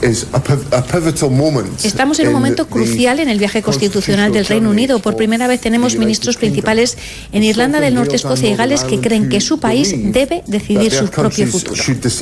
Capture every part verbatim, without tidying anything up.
Estamos en un momento crucial en el viaje constitucional del Reino Unido. Por primera vez tenemos ministros principales en Irlanda del Norte, Escocia y Gales que creen que su país debe decidir su propio futuro.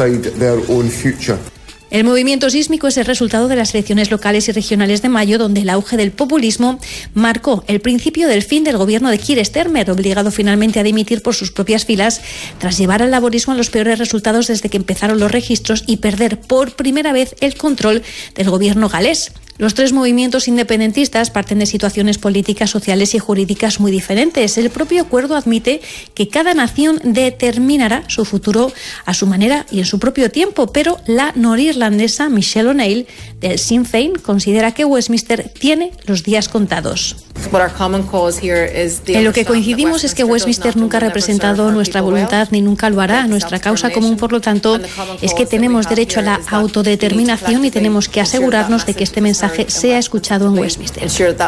El movimiento sísmico es el resultado de las elecciones locales y regionales de mayo, donde el auge del populismo marcó el principio del fin del gobierno de Keir Starmer, obligado finalmente a dimitir por sus propias filas tras llevar al laborismo a los peores resultados desde que empezaron los registros y perder por primera vez el control del gobierno galés. Los tres movimientos independentistas parten de situaciones políticas, sociales y jurídicas muy diferentes. El propio acuerdo admite que cada nación determinará su futuro a su manera y en su propio tiempo, pero la norirlandesa Michelle O'Neill del Sinn Féin considera que Westminster tiene los días contados. En lo que coincidimos es que Westminster nunca ha representado nuestra voluntad ni nunca lo hará. Nuestra causa común, por lo tanto, es que tenemos derecho a la autodeterminación y tenemos que asegurarnos de que este mensaje sea escuchado en Westminster.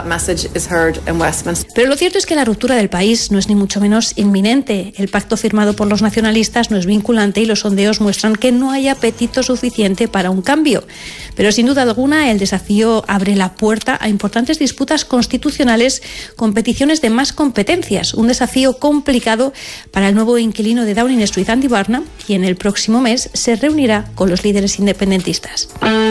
Pero lo cierto es que la ruptura del país no es ni mucho menos inminente. El pacto firmado por los nacionalistas no es vinculante y los sondeos muestran que no hay apetito suficiente para un cambio. Pero sin duda alguna el desafío abre la puerta a importantes disputas constitucionales con peticiones de más competencias. Un desafío complicado para el nuevo inquilino de Downing Street, Andy Burnham, quien el próximo mes se reunirá con los líderes independentistas.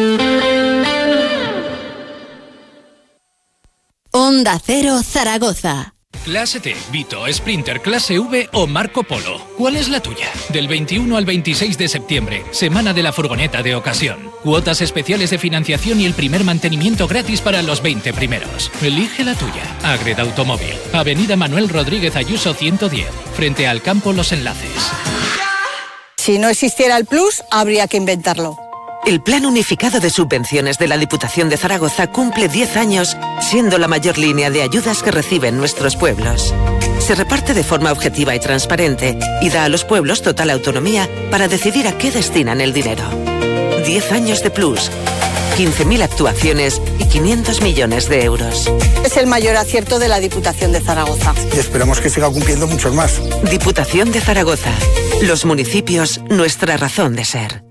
Onda Cero Zaragoza. Clase T, Vito, Sprinter, Clase V o Marco Polo. ¿Cuál es la tuya? Del veintiuno al veintiséis de septiembre, semana de la furgoneta de ocasión. Cuotas especiales de financiación y el primer mantenimiento gratis para los veinte primeros. Elige la tuya. Agreda Automóvil. Avenida Manuel Rodríguez Ayuso ciento diez. Frente al campo Los Enlaces. Si no existiera el Plus, habría que inventarlo. El Plan Unificado de Subvenciones de la Diputación de Zaragoza cumple diez años, siendo la mayor línea de ayudas que reciben nuestros pueblos. Se reparte de forma objetiva y transparente y da a los pueblos total autonomía para decidir a qué destinan el dinero. diez años de Plus, quince mil actuaciones y quinientos millones de euros. Es el mayor acierto de la Diputación de Zaragoza. Y esperamos que siga cumpliendo muchos más. Diputación de Zaragoza. Los municipios, nuestra razón de ser.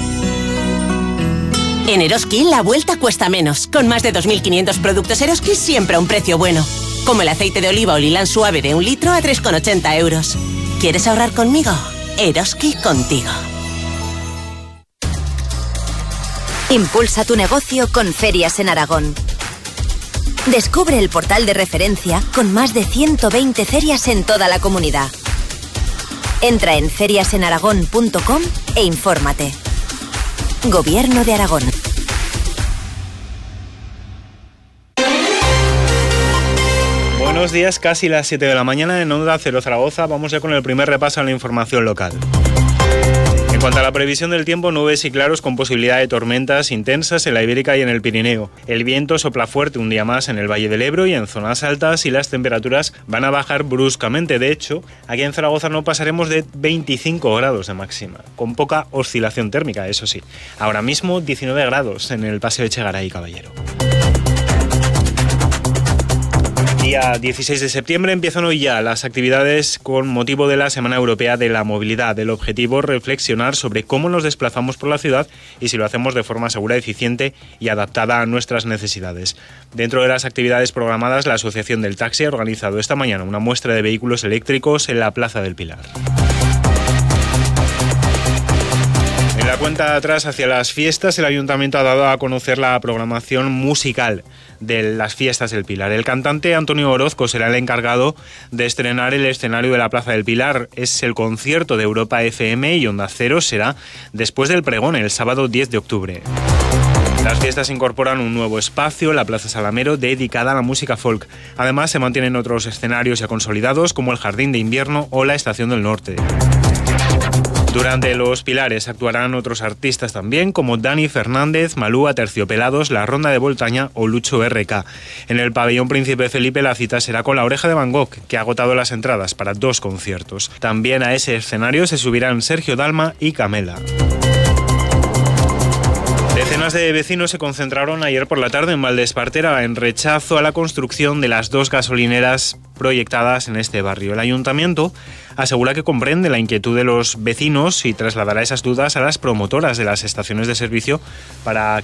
En Eroski la vuelta cuesta menos. Con más de dos mil quinientos productos Eroski siempre a un precio bueno. Como el aceite de oliva o lilán suave de un litro a tres con ochenta euros. ¿Quieres ahorrar conmigo? Eroski contigo. Impulsa tu negocio con Ferias en Aragón. Descubre el portal de referencia con más de ciento veinte ferias en toda la comunidad. Entra en ferias en aragón punto com e infórmate. Gobierno de Aragón. Buenos días, casi las siete de la mañana en Onda Cero Zaragoza. Vamos ya con el primer repaso a la información local. En cuanto a la previsión del tiempo, nubes y claros con posibilidad de tormentas intensas en la Ibérica y en el Pirineo. El viento sopla fuerte un día más en el Valle del Ebro y en zonas altas y las temperaturas van a bajar bruscamente. De hecho, aquí en Zaragoza no pasaremos de veinticinco grados de máxima, con poca oscilación térmica, eso sí. Ahora mismo diecinueve grados en el Paseo Echegaray, Caballero. Día dieciséis de septiembre empiezan hoy ya las actividades con motivo de la Semana Europea de la Movilidad. El objetivo es reflexionar sobre cómo nos desplazamos por la ciudad y si lo hacemos de forma segura, eficiente y adaptada a nuestras necesidades. Dentro de las actividades programadas, la Asociación del Taxi ha organizado esta mañana una muestra de vehículos eléctricos en la Plaza del Pilar. En la cuenta atrás hacia las fiestas, el Ayuntamiento ha dado a conocer la programación musical de las fiestas del Pilar. El cantante Antonio Orozco será el encargado de estrenar el escenario de la Plaza del Pilar. Es el concierto de Europa F M y Onda Cero será después del pregón, el sábado diez de octubre. Las fiestas incorporan un nuevo espacio, la Plaza Salamero, dedicada a la música folk. Además, se mantienen otros escenarios ya consolidados, como el Jardín de Invierno o la Estación del Norte. Durante los Pilares actuarán otros artistas también, como Dani Fernández, Malú, Aterciopelados, La Ronda de Voltaña o Lucho R K. En el pabellón Príncipe Felipe la cita será con La Oreja de Van Gogh, que ha agotado las entradas para dos conciertos. También a ese escenario se subirán Sergio Dalma y Camela. Decenas de vecinos se concentraron ayer por la tarde en Valdespartera en rechazo a la construcción de las dos gasolineras proyectadas en este barrio. El ayuntamiento asegura que comprende la inquietud de los vecinos y trasladará esas dudas a las promotoras de las estaciones de servicio para